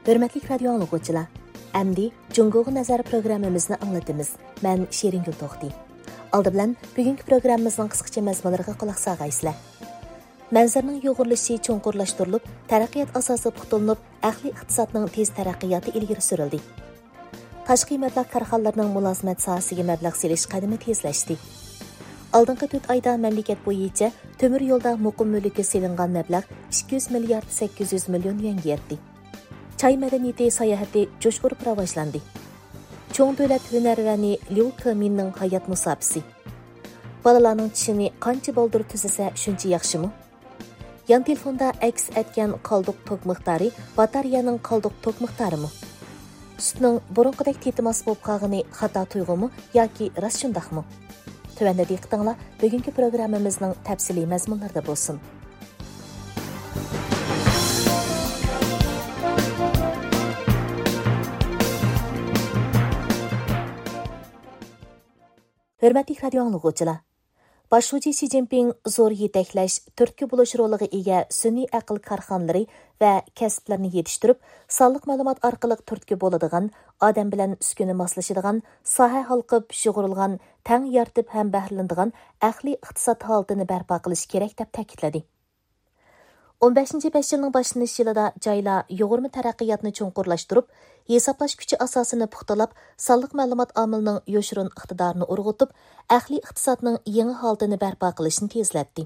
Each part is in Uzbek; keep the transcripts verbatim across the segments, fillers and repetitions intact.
Hörmətli radio anlıqçılar, əmdi Cungoğu Nəzər proqramımızını anlatımız. Mən Şeringül Toxti. Aldı bilən bugünkü proqramımızın qısqaça məzmunlarına qulaq sağaysızlar. Mənzərinin yoğurlaşı çonqurlaşdırılıb, tərəqqiyat asası puxtulunub, əxli iqtisadının tez tərəqqiyatı ilgiri sürüldü. Taşqi məbləğ karxanalarının mülazimət sahəsiga məbləğ selish qədimi tezləşdi. Aldınqı dörd ayda məmləkət boyunca tömür yolda muqim mülkə selingan məbləğ ikki yuz milliard sakkiz yuz milyon yuanga yetdi. Çay mədəniyyəti sayahəti coşqurub rivojlandi. Çoğ dövlət hünərvəni Liu Keminning hayat musabisi. Balalarning tishini qancha boldur tuzasa shuncha yaxshimi? Yan telefonda aks etgan qoldiq tok miqdori batareyaning qoldiq tok miqdorimi? Sutning burunqidek tetimas bo'lib qolgani xato tuyg'umi yoki rost shundaqmi? Tövəndə diqqətinizlə bugünkü proqramımızın təfsili məzmunlarında bolsun. Hörmətli radio anlıqçılar, Başçı Xi Jinping zor yetəkləş, türkü buluş roliga ega sun'iy aql karxanalari və kəsblərini yetiştirib, sonliq məlumat arqılıq türkü bo'ladigan, odam bilan uskuni moslashadigan, soha halqib shug'urilgan, tang yaratib ham bahrilanadigan aqliy iqtisod holatini barpo qilish kerak deb ta'kidladi. o'n beshinchi besh yilning boshlanish yilida joylar yo'g'irma taraqqiyotni cho'nqurlashtirib, hisoblash kuchi asosini puxtalab, sonliq ma'lumot omilining yo'shirin iqtidorini urg'utib, aqliy iqtisodning yangi holatini barpo qilishni tezlatdi.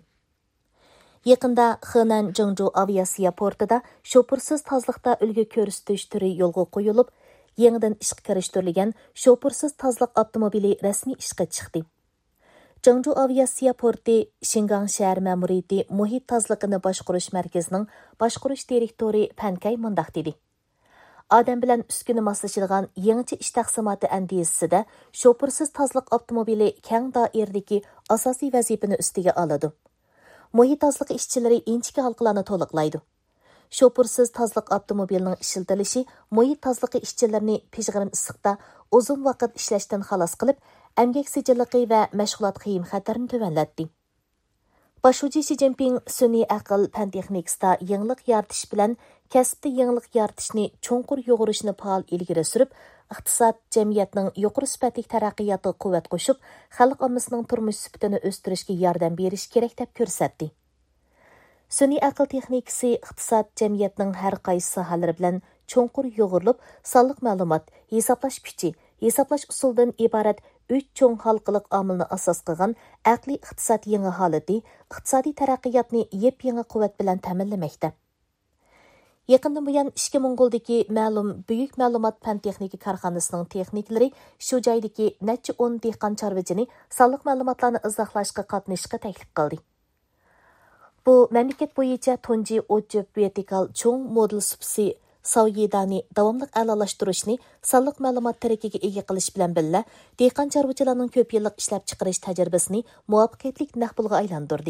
Yaqinda Henan Zhengzhou aviasiya portida shopursiz tozliqda ulgu ko'rsatish turi yo'lga qo'yilib, yangidan ishga kirishtirilgan shopursiz tozliq avtomobili rasmiy ishga chiqdi. Zhengzhou aviasiya porti Shingang shahar ma'muriyati muhit tozliqini boshqarish markazining boshqarish direktori Pankay mundaq dedi. Odam bilan uskuni moslashadigan yangicha ish taqsimoti andisida shopursiz tozliq avtomobili keng doiradagi asosiy vazifani ustiga oladi. Muhit tozliq ishchilari inchki halqalarni to'liqlaydi. Shopursiz tozliq avtomobilining ishlatilishi muhit tozliqi ishchilarini pishg'irim issiqda uzun vaqt ishlashdan xalos qilib, əmgək sicilliqi və məşğulat qiyim xətərini tövənlətdi. Başçı Xi Jinping sun'iy aql pan texnikasida yangilik yaratish bilan kasbda yangilik yaratishni cho'nqur yo'g'irishni faol ilgari surib, iqtisod jamiyatning yuqori sifatli taraqqiyotiga quvvat qo'shib, xalq ommasining turmush sifatini o'stirishga yordam berish kerak deb ko'rsatdi. Sun'iy aql texnikasi iqtisod jamiyatning har qaysi sohalari bilan cho'nqur yo'g'irilib, sonliq ma'lumot, hisoblash kuchi, hisoblash usulidan iborat uch cho'ng xalqiliq omilni asos qilgan aqliy iqtisod yangi holati iqtisodiy taraqqiyotni yep-yangi quvvat bilan ta'minlamoqda. Yaqindan buyon ishga Mongoldagi ma'lum buyuk ma'lumot fan texnika korxonasining texniklari shu joydagi necha o'n dehqon chorvachini sonliq ma'lumotlarni izohlashga qatnashishga taklif qildi. Bu mamlakat bo'yicha tunji o'chib vertikal cho'ng model supsi Sauyedani davomliq a'lolashtirishni sonliq ma'lumot tarakiga ega qilish bilan birga dehqon chorvachilarning ko'p yillik ishlab chiqarish tajribasini muvaffaqiyatli naq pulga aylantirdi.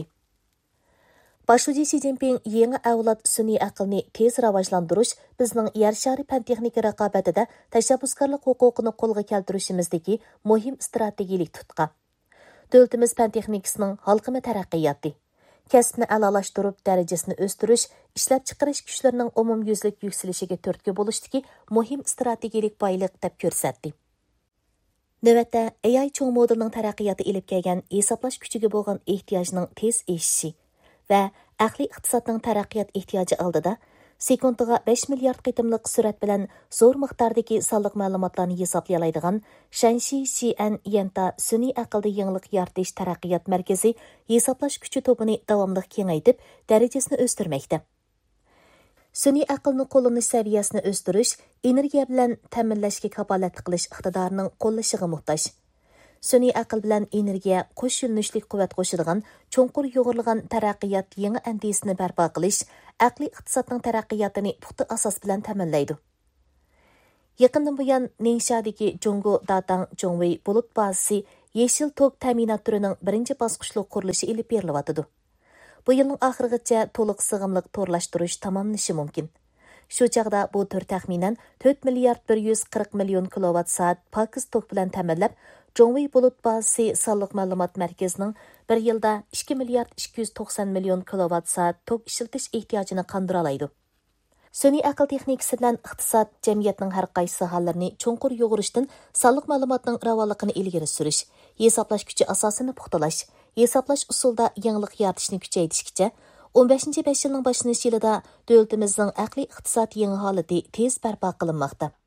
Başçı Xi Jinping yangi avlod sun'iy aqlni tez rivojlantirish bizning yer shari fan texnika raqobatida tashabbuskorlik huquqini qo'lga keltirishimizdagi muhim strategik tutqa. Davlatimiz fan texnikasining xalqima taraqqiyoti, kasbni a'lolashtirib darajasini o'stirish, ishlab chiqarish kuchlarining umumyuzlik yukselishiga turtki bo'lishdagi muhim strategik boyliq deb ko'rsatdi. Navbatda A I cho'ng modelining taraqqiyoti ilib kelgan hisoblash kuchiga bo'lgan ehtiyojning tez eshishi va aqliy iqtisodning taraqqiyot ehtiyoji oldida sekundiga besh milliard qitimliq surat bilan zo'r miqdordagi sonliq ma'lumotlarni hisoblay oladigan Shanxi Xi'an Yanta sun'iy aqlda yangilik yaratish taraqqiyot markazi hisoblash kuchi to'pini davomli kengaytib, darajasini o'stirmoqda. Sun'iy aqlni qo'llanish saviyasini o'stirish, energiya bilan ta'minlashga kafolat qilish iqtidorining qo'llashiga muhtoj. Sun'iy aql bilan energiya qo'sh yo'nalishlik quvvat qo'shadigan, cho'nqur yo'g'irlagan taraqqiyot yangi andisini barpo qilish, aqliy iqtisodning taraqqiyotini puxta asos bilan ta'minlaydi. Yaqindan buyon Ningxadagi Zhongguo Datang Zhongwei bulut bazasi yeshil tok ta'minot turining birinchi bosqichli qurilishi ilib berilyotidi. Bu yilning oxirigacha to'liq sig'imliq to'rlashtirish tamomlanishi mumkin. Shu chaqda bu tur taxminan to'rt milliard bir yuz qirq million kilovat soat pokiz tok bilan ta'minlab, Zhongwei bulut bazasi sonliq ma'lumot markazining bir yilda ikki milliard ikki yuz to'qson million kilovat soat tok ishlatish ehtiyojini qondira oladi. Sun'iy aql texnikasi bilan iqtisod, jamiyatning har qaysi sohalarini cho'nqur yo'g'irishdan sonliq ma'lumotning ravonligini ilgari surish, hisoblash kuchi asosini puxtalash, hisoblash usulida yangilik yaratishni kuchaytirishgacha o'n beshinchi besh yilning boshlanish yilida davlatimizning aqliy iqtisod yangi holati tez barpo qilinmoqda.